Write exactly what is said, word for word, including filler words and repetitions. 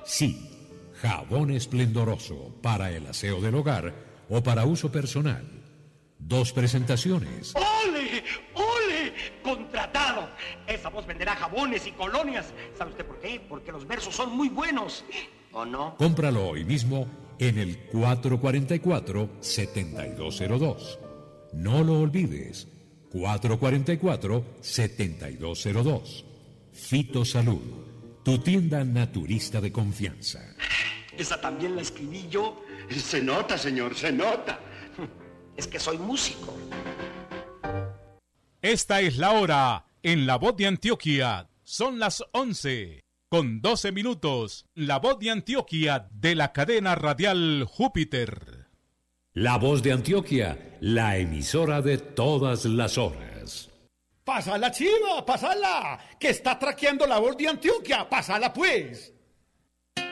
Sí, jabón esplendoroso para el aseo del hogar o para uso personal. Dos presentaciones. ¡Ole! ¡Ole! ¡Contratado! Esa voz venderá jabones y colonias. ¿Sabe usted por qué? Porque los versos son muy buenos. ¿O no? Cómpralo hoy mismo en el cuatro cuatro cuatro, siete dos cero dos. No lo olvides. cuatro cuatro cuatro, siete dos cero dos. Fitosalud, tu tienda naturista de confianza. Esa también la escribí yo. Se nota, señor, se nota. Es que soy músico. Esta es la hora en La Voz de Antioquia. Son las once con doce minutos. La Voz de Antioquia de la cadena radial Júpiter. La Voz de Antioquia, la emisora de todas las horas. ¡Pásala, chiva! ¡Pásala! ¡Que está traqueando La Voz de Antioquia! ¡Pásala, pues!